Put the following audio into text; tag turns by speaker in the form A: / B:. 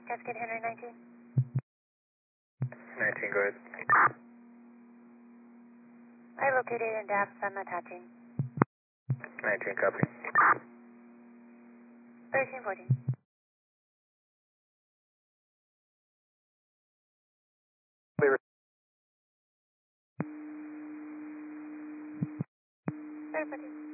A: Cascade Henry 19.
B: 19, go ahead.
A: I located in DAPS, I'm attaching.
B: 19, copy.
A: 1314. Very